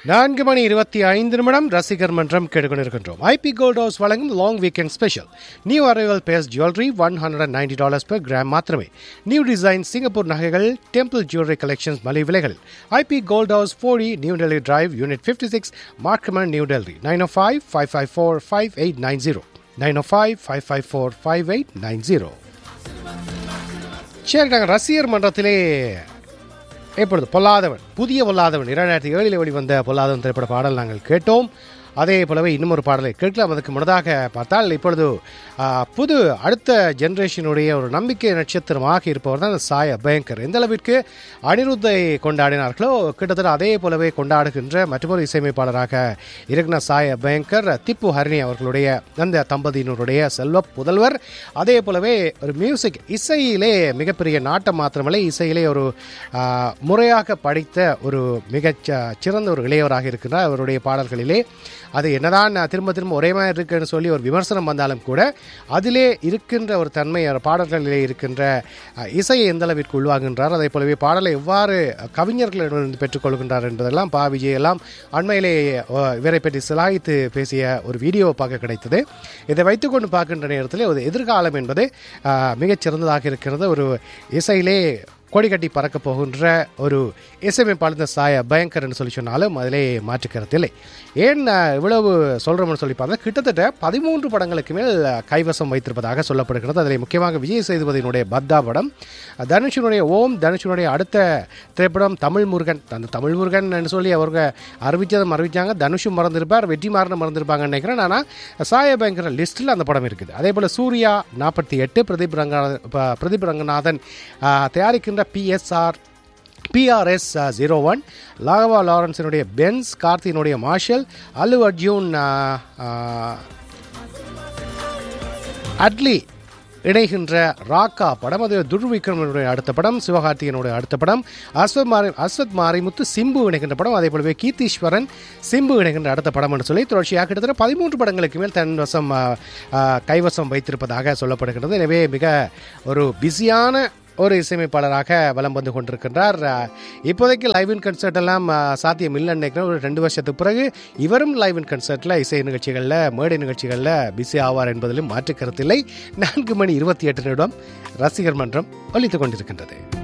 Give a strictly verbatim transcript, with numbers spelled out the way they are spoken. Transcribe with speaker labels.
Speaker 1: நான்கு மணி இருபத்தி ஐந்து நிமிடம் ரசிகர் மன்றம் கேட்டுக்கொண்டிருக்கின்றோம். ஐபி கோல்ட் ஹவுஸ் வழங்கும் long weekend special. New arrival base jewellery one hundred ninety dollars per gram மாத்திரமே. நியூ டிசைன் சிங்கப்பூர் நகைகள், டெம்பிள் ஜுவல்லரி கலெக்ஷன்ஸ் மலிவு விலைகளில். IP gold house forty new Delhi drive, unit fifty six, மார்க்கமன், new Delhi. Nine ஓ five five five four five eight nine zero nine ஓ five five five four five eight nine zero. சரி, நாங்கள் ரசிகர் மன்றத்திலே எப்பொழுது பொல்லாதவன், புதிய பொல்லாதவன், இரண்டாயிரத்தி ஏழில் வெளிவந்த பொல்லாதவன் திரைப்பட பாடல் நாங்கள் கேட்டோம். அதே போலவே இன்னும் ஒரு பாடலை கேட்கலாம். அதுக்கு முன்னதாக பார்த்தால் இப்பொழுது புது அடுத்த ஜென்ரேஷனுடைய ஒரு நம்பிக்கை நட்சத்திரமாக இருப்பவர் தான் சாய் அபயங்கர். எந்த அளவிற்கு அனிருத்தை கொண்டாடினார்களோ கிட்டத்தட்ட அதே போலவே கொண்டாடுகின்ற மற்றொரு இசையமைப்பாளராக இருக்கிற சாய் அபயங்கர் திப்பு ஹரிணி அவர்களுடைய அந்த தம்பதியினருடைய செல்வ புதல்வர். அதே போலவே ஒரு மியூசிக் இசையிலே மிகப்பெரிய நாட்டம் மாத்திரமல்ல, இசையிலே ஒரு முறையாக படித்த ஒரு மிகச் சிறந்த ஒரு இளையவராக இருக்கிறார். அவருடைய பாடல்களிலே அது என்னதான் திரும்ப திரும்ப ஒரே மாதிரி இருக்குன்னு சொல்லி ஒரு விமர்சனம் வந்தாலும் கூட அதிலே இருக்கின்ற ஒரு தன்மை, பாடல்களிலே இருக்கின்ற இசையை எந்த அளவிற்கு உள்வாகின்றார், அதே போலவே பாடலை எவ்வாறு கவிஞர்களிடமிருந்து பெற்றுக்கொள்கின்றார் என்பதெல்லாம் பா விஜய் எல்லாம் அண்மையிலே இவரை பற்றி சிலாய்த்து பேசிய ஒரு வீடியோ பார்க்க கிடைத்தது. இதை வைத்துக்கொண்டு பார்க்கின்ற நேரத்தில் ஒரு எதிர்காலம் என்பது மிகச்சிறந்ததாக இருக்கிறது. ஒரு இசையிலே கொடி கட்டி பறக்க போகின்ற ஒரு இசையமைப்பாளர் சாய் அபயங்கர் என்று சொல்லி சொன்னாலும் அதிலே மாற்றுக்கருத்தில்லை. ஏன் இவ்வளவு சொல்கிறோம்னு சொல்லி பார்த்தா கிட்டத்தட்ட பதிமூன்று படங்களுக்கு மேல் கைவசம் வைத்திருப்பதாக சொல்லப்படுகிறது. அதில் முக்கியமாக விஜய் சேதுபதியினுடைய பத்தா படம், தனுஷினுடைய ஓம், தனுஷினுடைய அடுத்த திரைப்படம் தமிழ் முருகன். அந்த தமிழ் முருகன் என்று சொல்லி அவங்க அறிவித்ததும் அறிவித்தாங்க, தனுஷும் மறந்திருப்பார், வெற்றி மாறனும் மறந்திருப்பாங்கன்னு நினைக்கிறேன். ஆனால் சாய் அபயங்கர் லிஸ்ட்டில் அந்த படம் இருக்குது. அதே போல் சூர்யா நாற்பத்தி எட்டு, Pradeep Ranganathan Pradeep Ranganathan தயாரிக்கின்ற PSR BRS zero one, லாகவா லாரன்ஸினுடைய Benz, கார்த்தியினுடைய marshal, அல்லு அர்ஜுன் அட்லி இணைகின்ற ராக்கா படம், அது துர்விக்ரமனுடைய அடுத்த படம், சிவகார்த்திகனுடைய அடுத்த படம், அஸ்வத் மாரி அஸ்வத் மாரிமுத்து சிம்பு இணைகின்ற படம், அதே போலவே கீர்த்தீஸ்வரன் சிம்பு இணைகின்ற அடுத்த படம் என்று சொல்லி தொடர்ச்சியாக கிட்டத்தட்ட பதிமூன்று படங்களுக்கு மேல் தன் வசம் கைவசம் வைத்திருப்பதாக சொல்லப்படுகிறது. எனவே மிக ஒரு பிஸியான ஒரு இசையமைப்பாளராக வலம் வந்து கொண்டிருக்கின்றார். இப்போதைக்கு லைவ் இன் கன்சர்ட் எல்லாம் சாத்தியம் இல்லைன்னு நினைக்கிறேன். ஒரு ரெண்டு வருஷத்துக்கு பிறகு இவரும் லைவ் இன் கன்சர்ட்டில், இசை நிகழ்ச்சிகளில், மேடை நிகழ்ச்சிகளில் பிஸி ஆவார் என்பதிலும் மாற்று கருத்தில்லை. நான்கு மணி இருபத்தி எட்டு நிமிடம் ரசிகர் மன்றம் ஒலித்துக் கொண்டிருக்கின்றது.